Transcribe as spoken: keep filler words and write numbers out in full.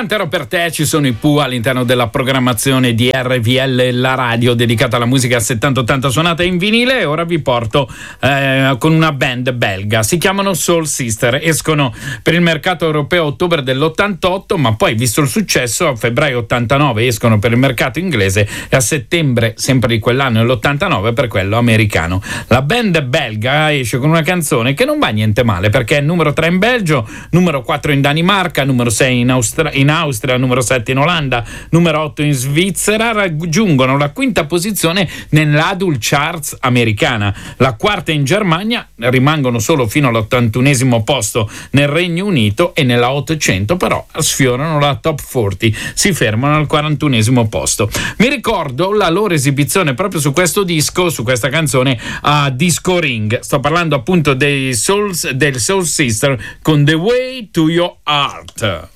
Canterò per te, ci sono i Pooh all'interno della programmazione di R V L, la radio dedicata alla musica settanta ottanta suonata in vinile. E ora vi porto eh, con una band belga, si chiamano Soul Sister, escono per il mercato europeo a ottobre dell'ottantotto, ma poi, visto il successo, a febbraio ottantanove escono per il mercato inglese e a settembre sempre di quell'anno, nell'ottantanove, per quello americano. La band belga esce con una canzone che non va niente male, perché è numero tre in Belgio, numero quattro in Danimarca, numero sei in Austria, in Austria, numero sette in Olanda, numero otto in Svizzera, raggiungono la quinta posizione nell'Adult Charts americana, la quarta in Germania, rimangono solo fino all'ottantunesimo posto nel Regno Unito e nella Hot cento però sfiorano la top quaranta, si fermano al quarantunesimo posto. Mi ricordo la loro esibizione proprio su questo disco, su questa canzone, a Disco Ring. Sto parlando appunto dei Souls, del Soul Sister con The Way to Your Heart.